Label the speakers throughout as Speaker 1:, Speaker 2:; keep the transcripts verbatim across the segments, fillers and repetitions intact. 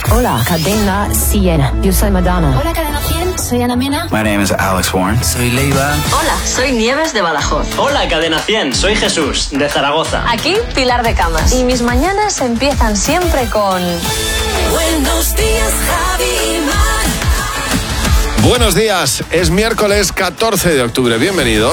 Speaker 1: Hola, Cadena cien. Yo soy Madonna.
Speaker 2: Hola, Cadena cien. Soy Ana Mena.
Speaker 3: My name is Alex Warren. Soy Leiva.
Speaker 4: Hola, soy Nieves de Badajoz.
Speaker 5: Hola, Cadena cien. Soy Jesús, de Zaragoza.
Speaker 2: Aquí, Pilar de Camas. Y mis mañanas empiezan siempre con...
Speaker 6: Buenos días, Javi y Mar.
Speaker 7: Buenos días, es miércoles catorce de octubre. Bienvenido.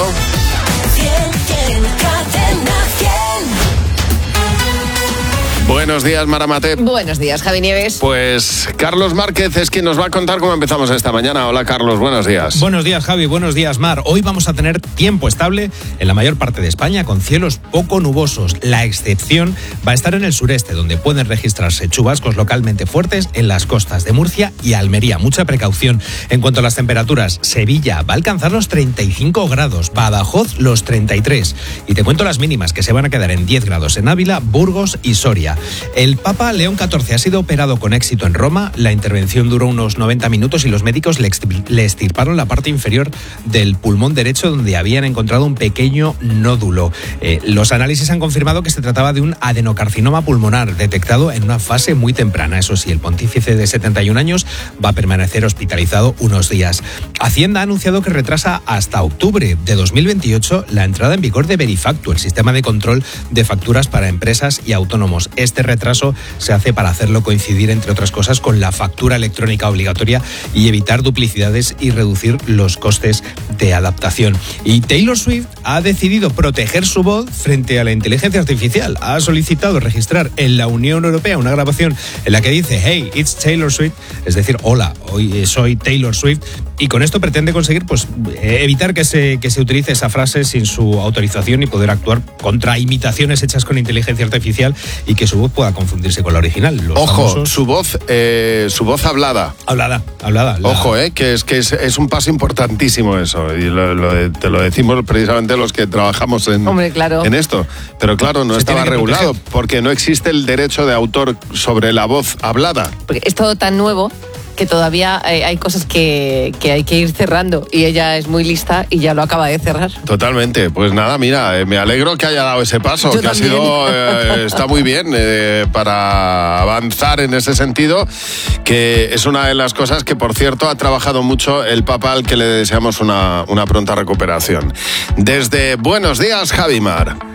Speaker 7: Buenos días, Maramate.
Speaker 8: Buenos días, Javi Nieves.
Speaker 7: Pues Carlos Márquez es quien nos va a contar cómo empezamos esta mañana. Hola, Carlos, buenos días.
Speaker 9: Buenos días, Javi, buenos días, Mar. Hoy vamos a tener tiempo estable en la mayor parte de España, con cielos poco nubosos. La excepción va a estar en el sureste, donde pueden registrarse chubascos localmente fuertes en las costas de Murcia y Almería. Mucha precaución. En cuanto a las temperaturas, Sevilla va a alcanzar los treinta y cinco grados, Badajoz los treinta y tres. Y te cuento las mínimas, que se van a quedar en diez grados en Ávila, Burgos y Soria. El Papa León catorce ha sido operado con éxito en Roma. La intervención duró unos noventa minutos y los médicos le extirparon la parte inferior del pulmón derecho, donde habían encontrado un pequeño nódulo. Eh, los análisis han confirmado que se trataba de un adenocarcinoma pulmonar detectado en una fase muy temprana. Eso sí, el pontífice de setenta y un años va a permanecer hospitalizado unos días. Hacienda ha anunciado que retrasa hasta octubre de dos mil veintiocho la entrada en vigor de Verifactu, el sistema de control de facturas para empresas y autónomos. Este retraso se hace para hacerlo coincidir, entre otras cosas, con la factura electrónica obligatoria y evitar duplicidades y reducir los costes de adaptación. Y Taylor Swift ha decidido proteger su voz frente a la inteligencia artificial. Ha solicitado registrar en la Unión Europea una grabación en la que dice "Hey, it's Taylor Swift", es decir, hola, hoy soy Taylor Swift, y con esto pretende conseguir pues evitar que se, que se utilice esa frase sin su autorización y poder actuar contra imitaciones hechas con inteligencia artificial y que su voz pueda confundirse con la original. Los
Speaker 7: Ojo,
Speaker 9: famosos...
Speaker 7: su voz eh, su voz hablada.
Speaker 9: Hablada, hablada. La...
Speaker 7: Ojo, eh, que es que es, es un paso importantísimo eso. Y lo, lo, te lo decimos precisamente los que trabajamos en,
Speaker 8: Hombre, claro.
Speaker 7: en esto. Pero claro, no
Speaker 9: se
Speaker 7: estaba regulado
Speaker 9: proteger.
Speaker 7: porque no existe el derecho de autor sobre la voz hablada.
Speaker 8: Porque es todo tan nuevo que todavía eh, hay cosas que, que hay que ir cerrando, y ella es muy lista y ya lo acaba de cerrar.
Speaker 7: Totalmente. Pues nada, mira, eh, me alegro que haya dado ese paso,
Speaker 8: Yo
Speaker 7: que
Speaker 8: también.
Speaker 7: ha sido, eh, está muy bien eh, para avanzar en ese sentido, que es una de las cosas que, por cierto, ha trabajado mucho el Papa, al que le deseamos una, una pronta recuperación. Desde Buenos Días, Javi Mar.